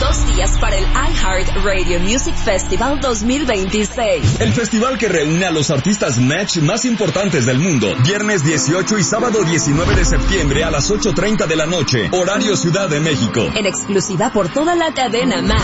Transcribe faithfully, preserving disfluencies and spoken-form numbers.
dos días para el iHeart Radio Music Festival dos mil veintiséis. El festival que reúne a los artistas match más importantes del mundo. Viernes dieciocho y sábado diecinueve de septiembre a las ocho treinta de la noche, horario Ciudad de México. En exclusiva por toda la cadena Match.